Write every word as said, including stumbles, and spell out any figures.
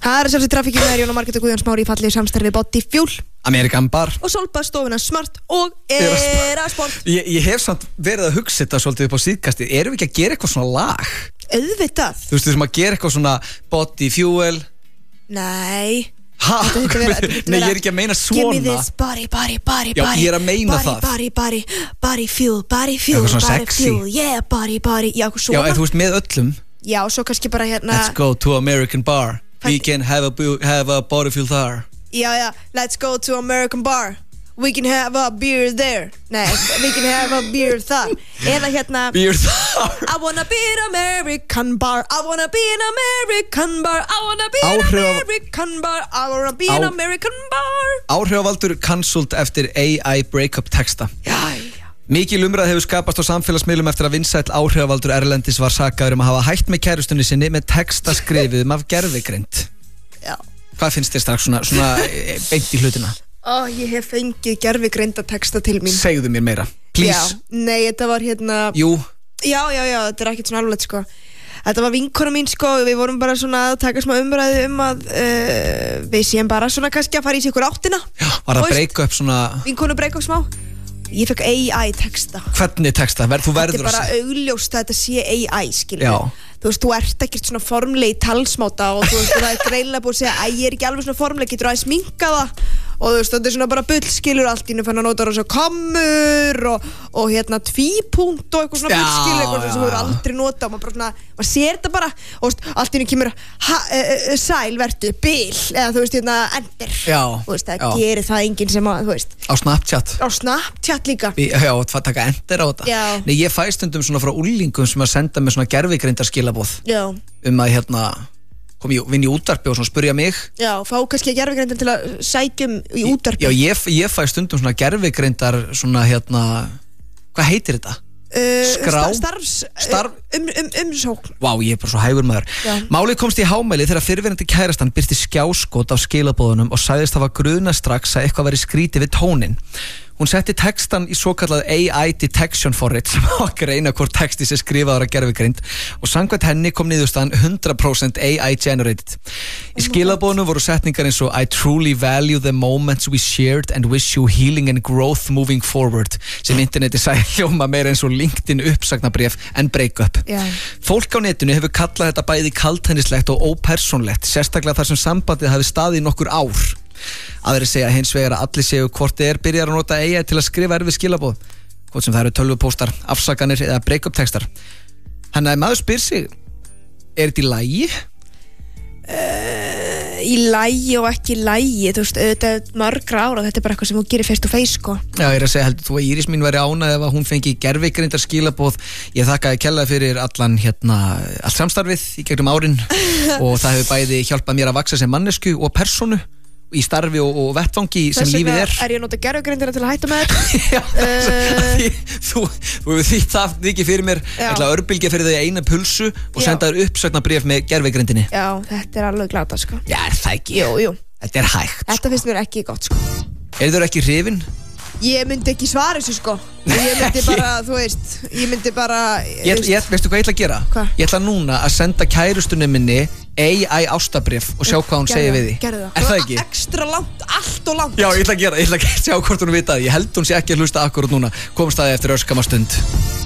Það er sjálfsagt trafikki með Jón og Margrét og Guðjón Smári í fallegu samstarfi Body Fuel American Bar og Solbað-stofuna Smart og Erasport. ég, ég hef samt verið að hugsa þetta svolítið upp á síðkasti. Erum við ekki að gera eitthvað svona lag? Auðvitað. Þú veist, þessum að gera eitthvað svona Body Fuel. Nei. Ha? Nei, ég er ekki að meina svona. Give me this body, body, body, Já, body. ég er að meina body, það. Body, body, body fuel, body fuel, Eitthvað svona body sexy. fuel. Yeah, body, body. Já, eitthvað svona. Já, en þú veist með öllum. Já, svo kannski bara hérna. Let's go to American Bar. We can have a, bu- have a body fuel there. Já, já, let's go to American Bar. We can have a beer there. Nei, we can have a beer þar. Eða hérna Beer there. I wanna be an American bar. I wanna be an American bar. I wanna be an Áhrif- American bar. I wanna be an Á- American bar. Áhrifavaldur cancelled eftir A I breakup texta. Já, já. Mikil umræð hefur skapast á samfélagsmiðlum eftir að vinsæll áhrifavaldur erlendis var sakaður um að hafa hætt með kærustunni sinni með texta skrifuðum af gervigreind. Já. Hvað finnst þér strax svona, svona eh, beint í hlutina? Ó, ég hef fengið gervigreinda texta til mín. Segðu mér meira, please. Já, nei, þetta var hérna Jú, Já, já, já, þetta er ekkert svona alveg sko. Þetta var vinkona mín sko. Við vorum bara svona að taka smá umræðu um að uh, við séum bara svona kannski að fara í sig ykkur áttina. já, var það break up svona, Vinkonu break up smá. Ég fekk A I texta. hvernig texta? Ver, þú Þetta verður er bara að segja. augljóst að þetta sé A I, skilur. Já. Þú veist, þú ert ekkert svona formleg í talsmáta og þú veist, það er greinilega búið að segja að ég er ekki alveg svona formleg, getur aðeins minka það og þú veist, þetta er svona bara bull, skilur allt í nú fann að nota rosa kommur og, og hérna tvípunkt og eitthvað svona Já, bull, skilur eitthvað já, sem þú eru já. aldrei nota og maður bara svona, maður sér þetta bara og þú veist, allt í nú kemur ha, uh, uh, sæl, vertu, bil eða þú veist, hérna, ender Já, þú veist, það já. gerir það enginn sem að, þú veist Á Snapchat. á Snapchat líka Í- Já, það taka ender á þetta. Já. Nei, ég fæ stundum svona frá úlingum sem að senda með svona gervigreindar skilaboð Já, um að hérna kom ég vinn í útvarpi og svona spurja mig. já, fá kannski gervigreindan til að sækjum í útvarpi Já, ég, ég fæ stundum svona gervigreindar svona hérna, hvað heitir þetta? Uh, Skrá? sta- starfs Starf- um, um, umsókn Vá, ég er bara svo hægur maður. Já. Málið komst í hámæli þegar fyrrverandi kærastan birti skjáskot af skilaboðunum og sagðist hafa gruna strax að eitthvað væri skrítið við tónin. Hún setti textan í svokallað A I detection forrit sem á að greina hvort texti sé skrifaður að gervigreind og samkvæmt henni kom niðurstaðan hundrað prósent A I generated. Í skilaboðunum voru setningar eins og I truly value the moments we shared and wish you healing and growth moving forward sem interneti sagði hljóma meira eins og LinkedIn uppsagnarbréf en breakup. Já. Fólk á netinu hefur kallað þetta bæði kaldhænislegt og ópersónlegt, sérstaklega þar sem sambandið hafi staðið í nokkur ár. Aðrir segja hins vegar að allir séu hvort þið er byrjar að nota A I til að skrifa erfið skilaboð, hvort sem það eru tölvupóstar, afsakanir eða break-up textar. Þannig að maður spyr sig, er þetta í lagi? uh, í lagi og ekki í lagi þú veist, auðvitað er margra ára þetta er bara eitthvað sem þú gerir face to face sko. Já, ég er að segja, heldur þú að Íris mín væri ánægð ef að hún fengi gervigreindar skilaboð. Ég þakkaði kærlega fyrir allan hérna, allt samstarfið í gegnum árin og það hefur bæði hjálpað mér að vaksa sem mannesku og persónu í starfi og, og vettvangi sem lífið er. Þess vegna er ég að nota gervigreindina til að hætta með þetta Já, Uh, því, þú, þú hefur því það mikið fyrir mér. Já. Ég ætla að örbylgja fyrir þig eina pulsu og Já. senda þér uppsagnarbréf með gervigreindinni. Já, þetta er alveg glata sko. Já, er það ekki? Jú, jú, Þetta er hægt. þetta finnst mér ekki gott sko. Er þú ekki hrifin? Ég myndi ekki svara þessu sko. Ég myndi bara, þú veist Ég myndi bara Ég, ætla- ég, veistu hvað ég ætla að gera? Hvað? Ég ætla núna að senda kærustunni minni A I ástabrif og sjá hvað hún Gerðu segir það, við því. gerðu það. Er það ekki? Ekstra langt, allt og langt Já, ég ætla að gera, ég ætla að sjá hvort hún vita það. Ég held hún sé ekki að hlusta akkurat núna. Komst það eftir örskama stund.